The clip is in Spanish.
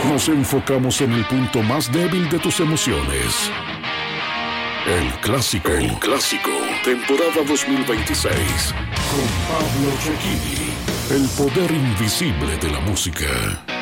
Nos enfocamos en el punto más débil de tus emociones. El clásico, temporada 2026, con Pablo Cecchini, el poder invisible de la música.